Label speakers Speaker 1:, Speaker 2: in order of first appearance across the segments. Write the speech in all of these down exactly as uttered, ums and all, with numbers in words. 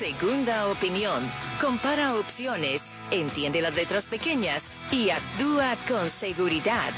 Speaker 1: Segunda opinión. Compara opciones, entiende las letras pequeñas y actúa con seguridad.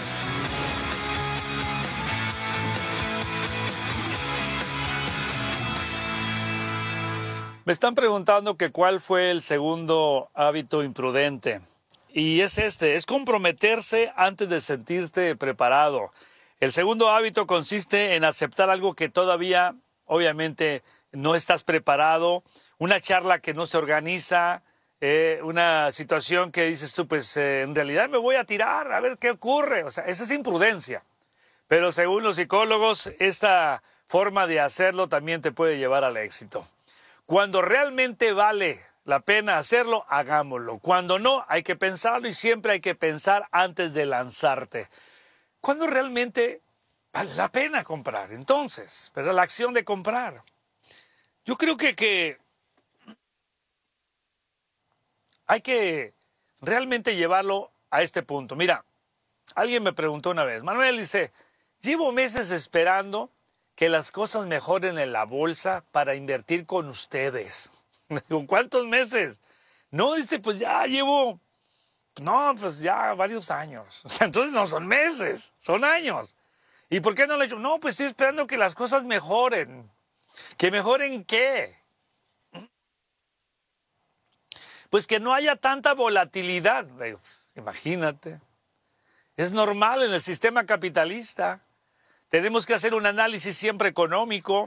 Speaker 2: Me están preguntando que cuál fue el segundo hábito imprudente. Y es este, es comprometerse antes de sentirte preparado. El segundo hábito consiste en aceptar algo que todavía, obviamente, no estás preparado. Una charla que no se organiza, eh, una situación que dices tú, pues eh, en realidad me voy a tirar, a ver qué ocurre. O sea, esa es imprudencia. Pero según los psicólogos, esta forma de hacerlo también te puede llevar al éxito. Cuando realmente vale la pena hacerlo, hagámoslo. Cuando no, hay que pensarlo y siempre hay que pensar antes de lanzarte. ¿Cuándo realmente vale la pena comprar? Entonces, ¿verdad? La acción de comprar. Yo creo que, que hay que realmente llevarlo a este punto. Mira, alguien me preguntó una vez, Manuel dice, llevo meses esperando que las cosas mejoren en la bolsa para invertir con ustedes. Le digo, ¿cuántos meses? No, dice, pues ya llevo, no, pues ya varios años. O sea, entonces no son meses, son años. ¿Y por qué no le he hecho? No, pues estoy esperando que las cosas mejoren. ¿Que mejoren qué? Pues que no haya tanta volatilidad. Le digo, imagínate. Es normal en el sistema capitalista. Tenemos que hacer un análisis siempre económico.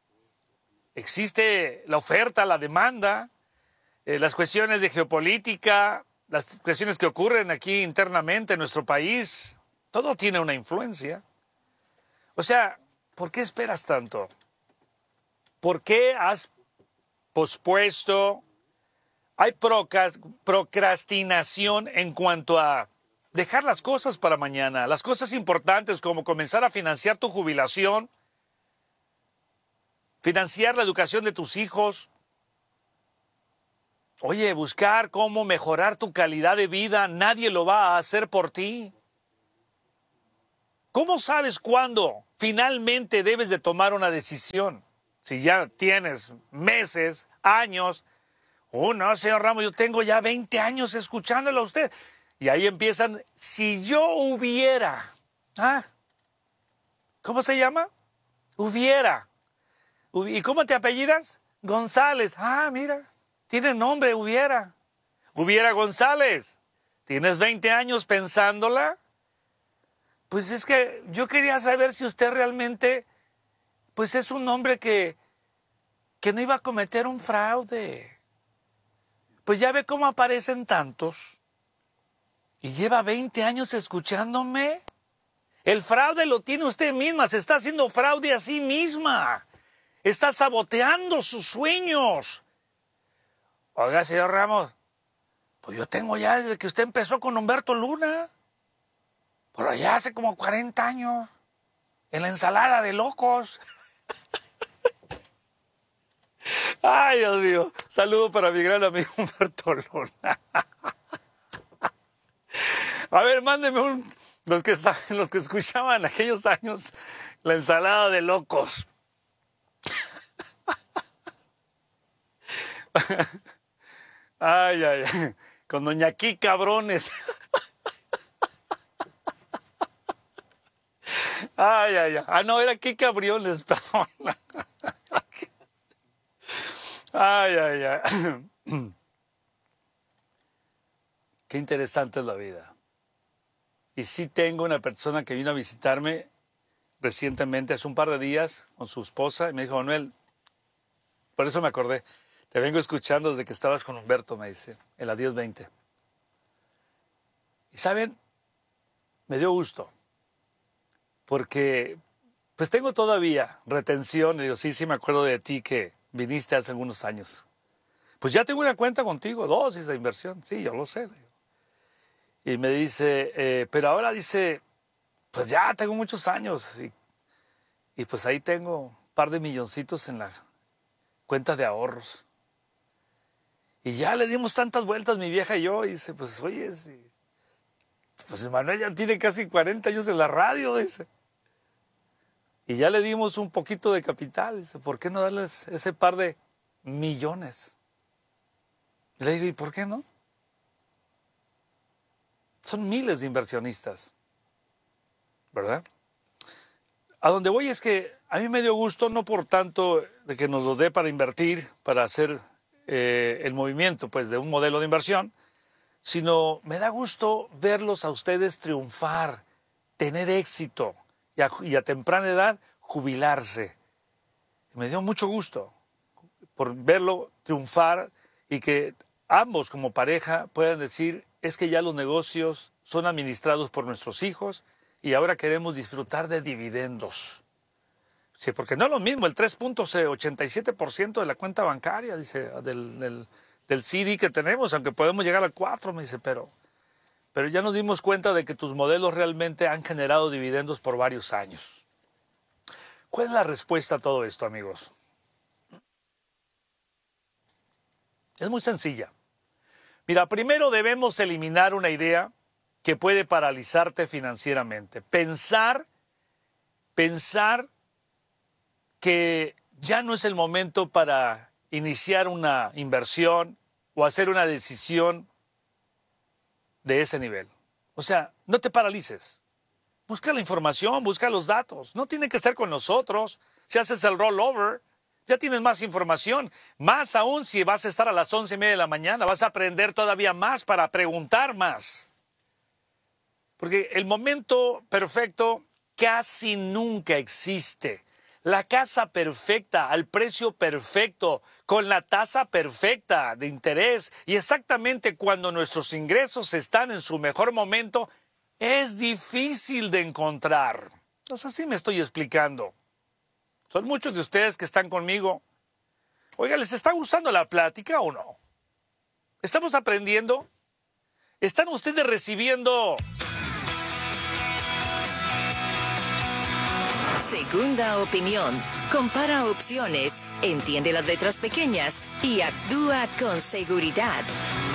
Speaker 2: Existe la oferta, la demanda, eh, las cuestiones de geopolítica, las cuestiones que ocurren aquí internamente en nuestro país. Todo tiene una influencia. O sea, ¿por qué esperas tanto? ¿Por qué has pospuesto? Hay procrastinación en cuanto a dejar las cosas para mañana, las cosas importantes como comenzar a financiar tu jubilación, financiar la educación de tus hijos. Oye, buscar cómo mejorar tu calidad de vida, nadie lo va a hacer por ti. ¿Cómo sabes cuándo finalmente debes de tomar una decisión? Si ya tienes meses, años. Oh, no, señor Ramos, yo tengo ya veinte años escuchándolo a usted. Y ahí empiezan, si yo hubiera, ¿ah? ¿Cómo se llama? Hubiera. ¿Y cómo te apellidas? González. Ah, mira, tiene nombre, hubiera. Hubiera González. ¿Tienes veinte años pensándola? Pues es que yo quería saber si usted realmente, pues es un hombre que, que no iba a cometer un fraude. Pues ya ve cómo aparecen tantos. Y lleva veinte años escuchándome. El fraude lo tiene usted misma. Se está haciendo fraude a sí misma. Está saboteando sus sueños. Oiga, señor Ramos, pues yo tengo ya desde que usted empezó con Humberto Luna. Por allá hace como cuarenta años. En la ensalada de locos. Ay, Dios mío. Saludo para mi gran amigo Humberto Luna. A ver, mándeme un... Los que saben, los que escuchaban aquellos años, la ensalada de locos. Ay, ay, ay. Con doña Aquí Cabrones. Ay, ay, ay. Ah, no, era Aquí Cabriones, perdón. Ay, ay, ay. Qué interesante es la vida. Y sí tengo una persona que vino a visitarme recientemente, hace un par de días, con su esposa, y me dijo, Manuel, por eso me acordé, te vengo escuchando desde que estabas con Humberto, me dice, en la diez veinte. Y saben, me dio gusto, porque pues tengo todavía retención, y digo, sí, sí me acuerdo de ti que viniste hace algunos años. Pues ya tengo una cuenta contigo, dosis de inversión, sí, yo lo sé. Y me dice, eh, pero ahora dice, pues ya tengo muchos años y, y pues ahí tengo un par de milloncitos en la cuenta de ahorros. Y ya le dimos tantas vueltas mi vieja y yo, y dice, pues oye, sí, pues Manuel ya tiene casi cuarenta años en la radio, dice. Y ya le dimos un poquito de capital, dice, ¿por qué no darles ese par de millones? Le digo, ¿y por qué no? Son miles de inversionistas, ¿verdad? A donde voy es que a mí me dio gusto, no por tanto de que nos lo dé para invertir, para hacer eh, el movimiento pues, de un modelo de inversión, sino me da gusto verlos a ustedes triunfar, tener éxito y a, y a temprana edad jubilarse. Me dio mucho gusto por verlo triunfar y que ambos como pareja puedan decir, es que ya los negocios son administrados por nuestros hijos y ahora queremos disfrutar de dividendos. Sí, porque no es lo mismo el tres punto ochenta y siete por ciento de la cuenta bancaria, dice, del, del, del C D que tenemos, aunque podemos llegar al cuatro, me dice, pero, pero ya nos dimos cuenta de que tus modelos realmente han generado dividendos por varios años. ¿Cuál es la respuesta a todo esto, amigos? Es muy sencilla. Mira, primero debemos eliminar una idea que puede paralizarte financieramente. Pensar, pensar que ya no es el momento para iniciar una inversión o hacer una decisión de ese nivel. O sea, no te paralices. Busca la información, busca los datos. No tiene que ser con nosotros. Si haces el rollover, ya tienes más información. Más aún si vas a estar a las once y media de la mañana, vas a aprender todavía más para preguntar más. Porque el momento perfecto casi nunca existe. La casa perfecta, al precio perfecto, con la tasa perfecta de interés y exactamente cuando nuestros ingresos están en su mejor momento, es difícil de encontrar. Entonces así me estoy explicando. Son muchos de ustedes que están conmigo. Oiga, ¿les está gustando la plática o no? ¿Estamos aprendiendo? ¿Están ustedes recibiendo?
Speaker 1: Segunda opinión. Compara opciones, entiende las letras pequeñas y actúa con seguridad.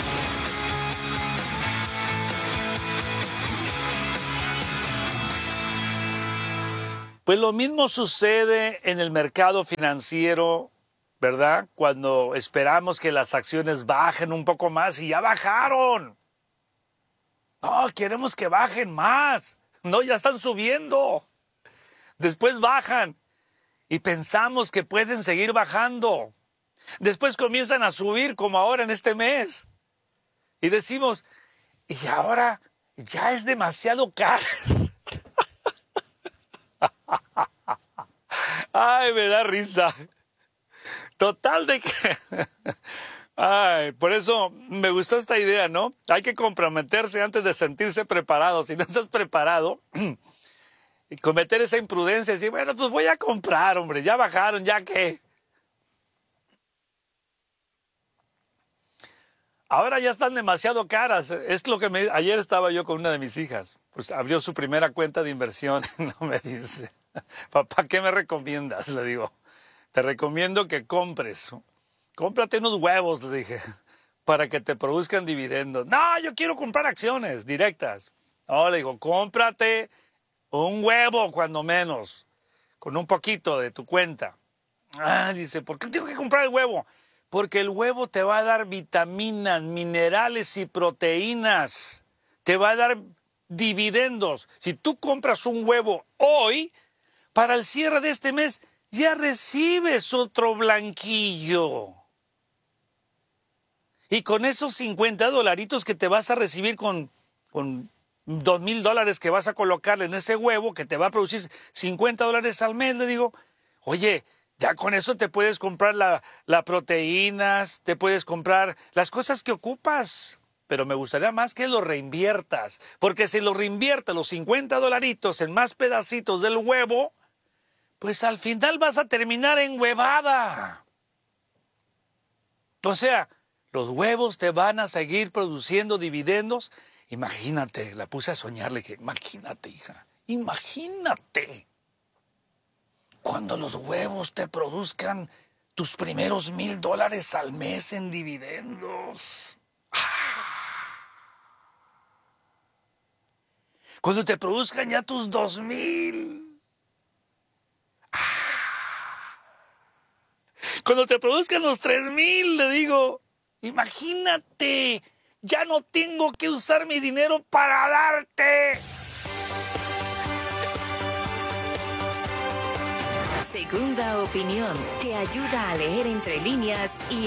Speaker 2: Pues lo mismo sucede en el mercado financiero, ¿verdad? Cuando esperamos que las acciones bajen un poco más y ya bajaron. No, queremos que bajen más. No, ya están subiendo. Después bajan y pensamos que pueden seguir bajando. Después comienzan a subir como ahora en este mes. Y decimos, y ahora ya es demasiado caro. Ay, me da risa. Total de que... Ay, por eso me gustó esta idea, ¿no? Hay que comprometerse antes de sentirse preparado. Si no estás preparado... Y cometer esa imprudencia y decir, bueno, pues voy a comprar, hombre, ya bajaron, ya qué. Ahora ya están demasiado caras. Es lo que me... Ayer estaba yo con una de mis hijas, pues abrió su primera cuenta de inversión y no me dice, papá, ¿qué me recomiendas? Le digo, te recomiendo que compres, cómprate unos huevos, le dije, para que te produzcan dividendos. No, yo quiero comprar acciones directas. No, le digo, cómprate un huevo, cuando menos, con un poquito de tu cuenta. Ah, dice, ¿por qué tengo que comprar el huevo? Porque el huevo te va a dar vitaminas, minerales y proteínas. Te va a dar dividendos. Si tú compras un huevo hoy, para el cierre de este mes, ya recibes otro blanquillo. Y con esos cincuenta dolaritos que te vas a recibir con... con dos mil dólares que vas a colocarle en ese huevo que te va a producir cincuenta dólares al mes, le digo, oye, ya con eso te puedes comprar la, la proteínas, te puedes comprar las cosas que ocupas, pero me gustaría más que lo reinviertas, porque si lo reinviertes los cincuenta dolaritos en más pedacitos del huevo, pues al final vas a terminar enhuevada. O sea, los huevos te van a seguir produciendo dividendos. Imagínate, la puse a soñar, le dije, imagínate, hija, imagínate cuando los huevos te produzcan tus primeros mil dólares al mes en dividendos. Ah. Cuando te produzcan ya tus dos mil. Ah. Cuando te produzcan los tres mil, le digo, Imagínate, ya no tengo que usar mi dinero para darte.
Speaker 1: Segunda opinión te ayuda a leer entre líneas y